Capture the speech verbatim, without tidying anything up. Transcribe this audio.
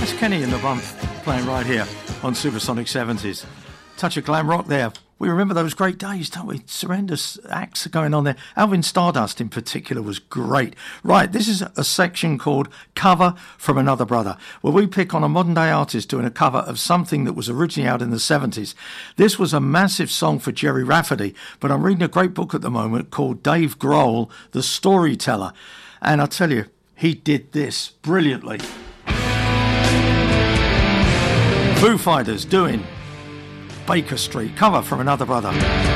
Kenny and the Bump playing right here on Supersonic seventies. Touch of glam rock there. We remember those great days, don't we? Horrendous acts going on there. Alvin Stardust in particular was great. Right, this is a section called Cover from Another Brother, where we pick on a modern day artist doing a cover of something that was originally out in the seventies. This was a massive song for Jerry Rafferty, but I'm reading a great book at the moment called Dave Grohl, The Storyteller. And I tell you, he did this brilliantly. Foo Fighters doing Baker Street, cover from Another Brother.